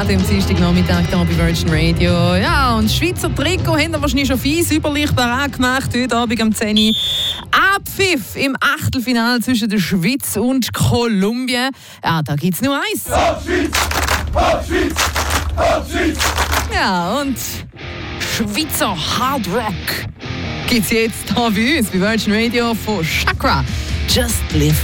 am Dienstagnachmittag hier bei Virgin Radio. Ja, und das Schweizer Trikot haben wir wahrscheinlich schon fies überlich parat gemacht heute Abend am 10 Uhr. Abpfiff im Achtelfinale zwischen der Schweiz und Kolumbien. Ja, da gibt es nur eins. Auf Schweiz! Auf Schweiz! Auf Schweiz! Ja, und Schweizer Hard Rock gibt es jetzt hier bei uns bei Virgin Radio von Chakra. Just Live